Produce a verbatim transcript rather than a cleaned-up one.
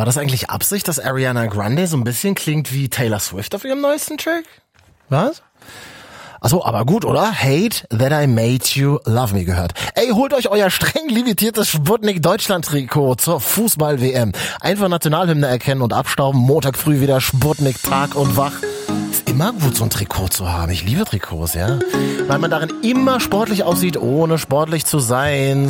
War das eigentlich Absicht, dass Ariana Grande so ein bisschen klingt wie Taylor Swift auf ihrem neuesten Track? Was? Achso, aber gut, oder? Hate That I Made You Love Me gehört. Ey, holt euch euer streng limitiertes Sputnik-Deutschland-Trikot zur Fußball-W M. Einfach Nationalhymne erkennen und abstauben. Montag früh wieder Sputnik, Tag und wach. Ist immer gut, so ein Trikot zu haben. Ich liebe Trikots, ja. Weil man darin immer sportlich aussieht, ohne sportlich zu sein.